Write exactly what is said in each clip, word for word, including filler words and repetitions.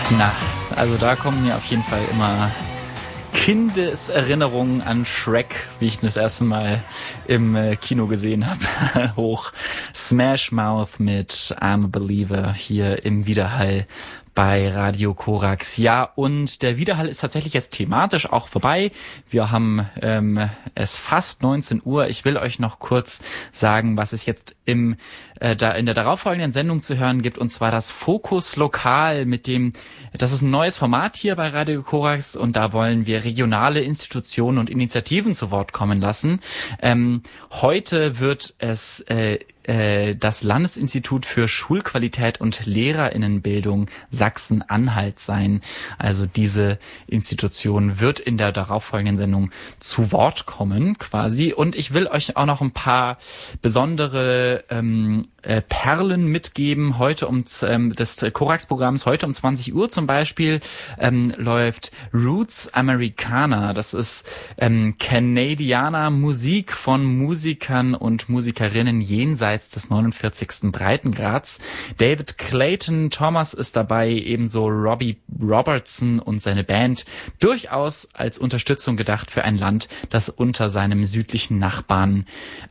Na, also da kommen mir auf jeden Fall immer Kindeserinnerungen an Shrek, wie ich ihn das erste Mal im äh, Kino gesehen habe, hoch. Smash Mouth mit I'm a Believer hier im Widerhall bei Radio Korax. Ja, und der Widerhall ist tatsächlich jetzt thematisch auch vorbei. Wir haben ähm, es fast neunzehn Uhr. Ich will euch noch kurz sagen, was es jetzt im äh, da in der darauffolgenden Sendung zu hören gibt, und zwar das Fokus Lokal, mit dem, das ist ein neues Format hier bei Radio Korax, und da wollen wir regionale Institutionen und Initiativen zu Wort kommen lassen. Ähm, heute wird es äh, das Landesinstitut für Schulqualität und Lehrerinnenbildung Sachsen-Anhalt sein. Also diese Institution wird in der darauffolgenden Sendung zu Wort kommen quasi. Und ich will euch auch noch ein paar besondere ähm, äh, Perlen mitgeben. Heute um ähm, des Korax-Programms, heute um zwanzig Uhr zum Beispiel, ähm, läuft Roots Americana. Das ist ähm, Canadianer Musik von Musikern und Musikerinnen jenseits des neunundvierzigsten Breitengrads. David Clayton Thomas ist dabei, ebenso Robbie Robertson und seine Band. Durchaus als Unterstützung gedacht für ein Land, das unter seinem südlichen Nachbarn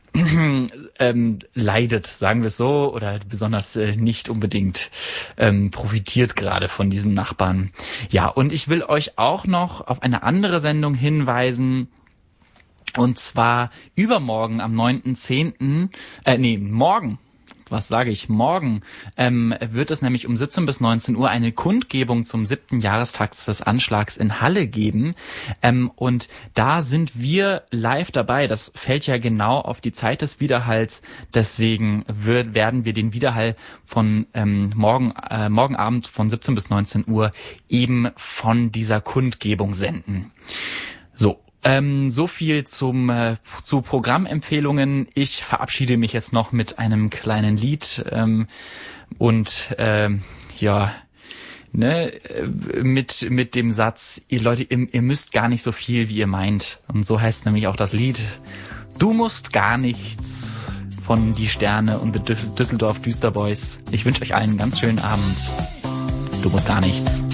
ähm, leidet, sagen wir es so, oder besonders äh, nicht unbedingt ähm, profitiert gerade von diesen Nachbarn. Ja, und ich will euch auch noch auf eine andere Sendung hinweisen. Und zwar übermorgen am neunten zehnten Äh, nee, morgen, was sage ich, morgen ähm, wird es nämlich um siebzehn bis neunzehn Uhr eine Kundgebung zum siebten Jahrestag des Anschlags in Halle geben. Ähm, und da sind wir live dabei. Das fällt ja genau auf die Zeit des Widerhalls. Deswegen wird, werden wir den Widerhall von ähm, morgen, äh, morgen Abend von siebzehn bis neunzehn Uhr eben von dieser Kundgebung senden. So. Ähm, so viel zum äh, zu Programmempfehlungen. Ich verabschiede mich jetzt noch mit einem kleinen Lied ähm, und ähm, ja, ne, mit mit dem Satz: Ihr Leute, ihr, ihr müsst gar nicht so viel, wie ihr meint. Und so heißt nämlich auch das Lied: Du musst gar nichts, von Die Sterne und The Düsseldorf Düsterboys. Ich wünsche euch allen einen ganz schönen Abend. Du musst gar nichts.